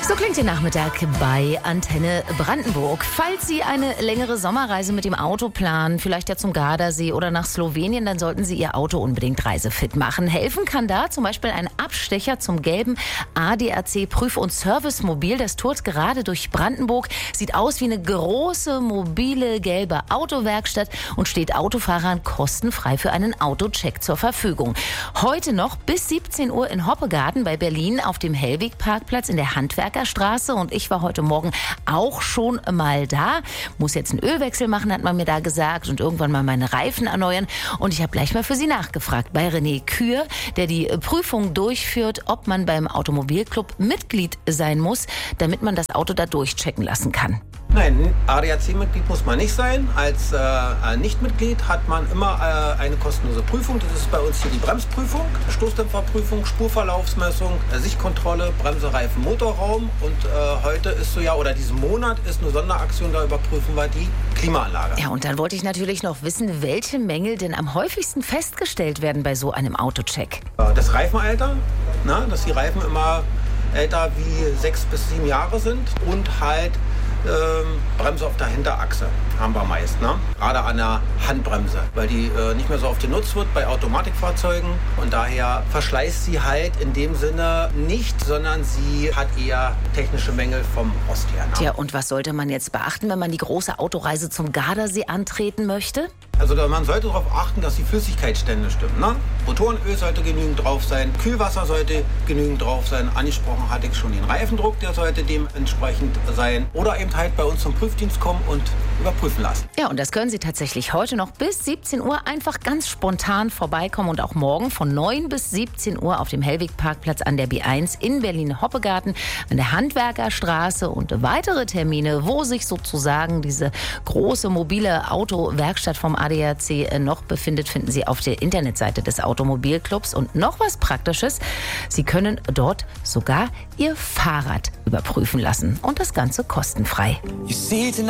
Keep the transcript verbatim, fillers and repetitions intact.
So klingt der Nachmittag bei Antenne Brandenburg. Falls Sie eine längere Sommerreise mit dem Auto planen, vielleicht ja zum Gardasee oder nach Slowenien, dann sollten Sie Ihr Auto unbedingt reisefit machen. Helfen kann da zum Beispiel ein Abstecher zum gelben A D A C Prüf- und Servicemobil. Das tourt gerade durch Brandenburg, sieht aus wie eine große, mobile, gelbe Autowerkstatt und steht Autofahrern kostenfrei für einen Autocheck zur Verfügung. Heute noch bis siebzehn Uhr in Hoppegarten bei Berlin auf dem Hellweg-Parkplatz in der Handwerkerstraße. Und ich war heute Morgen auch schon mal da. Muss jetzt einen Ölwechsel machen, hat man mir da gesagt, und irgendwann mal meine Reifen erneuern. Und ich habe gleich mal für Sie nachgefragt bei René Kür, der die Prüfung durchführt, ob man beim Automobilclub Mitglied sein muss, damit man das Auto da durchchecken lassen kann. Nein, A D A C-Mitglied muss man nicht sein. Als äh, Nichtmitglied hat man immer äh, eine kostenlose Prüfung. Das ist bei uns hier die Bremsprüfung, Stoßdämpferprüfung, Spurverlaufsmessung, äh, Sichtkontrolle, Bremse, Reifen, Motorraum. Und äh, heute ist so ja, oder diesen Monat ist eine Sonderaktion, da überprüfen wir die Klimaanlage. Ja, und dann wollte ich natürlich noch wissen, welche Mängel denn am häufigsten festgestellt werden bei so einem Autocheck. Das Reifenalter, na, dass die Reifen immer älter wie sechs bis sieben Jahre sind und halt Ähm, Bremse auf der Hinterachse haben wir meist, ne? Gerade an der Handbremse, weil die äh, nicht mehr so oft genutzt wird bei Automatikfahrzeugen und daher verschleißt sie halt in dem Sinne nicht, sondern sie hat eher technische Mängel vom Rost her. Ne? Tja, und was sollte man jetzt beachten, wenn man die große Autoreise zum Gardasee antreten möchte? Also man sollte darauf achten, dass die Flüssigkeitsstände stimmen. Ne? Motorenöl sollte genügend drauf sein, Kühlwasser sollte genügend drauf sein. Angesprochen hatte ich schon den Reifendruck, der sollte dementsprechend sein. Oder eben halt bei uns zum Prüfdienst kommen und überprüfen lassen. Ja, und das können Sie tatsächlich heute noch bis siebzehn Uhr einfach ganz spontan vorbeikommen und auch morgen von neun bis siebzehn Uhr auf dem Hellweg-Parkplatz an der B eins in Berlin-Hoppegarten an der Handwerkerstraße. Und weitere Termine, wo sich sozusagen diese große mobile Autowerkstatt vom A D A C noch befindet, finden Sie auf der Internetseite des Automobilclubs. Und noch was Praktisches, Sie können dort sogar Ihr Fahrrad überprüfen lassen und das Ganze kostenfrei.